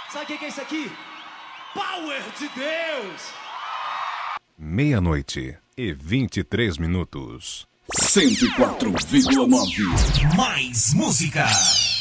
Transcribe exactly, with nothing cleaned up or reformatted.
Sabe o que, que é isso aqui? Power de Deus! Meia-noite e vinte e três minutos. cento e quatro vírgula nove. Mais música.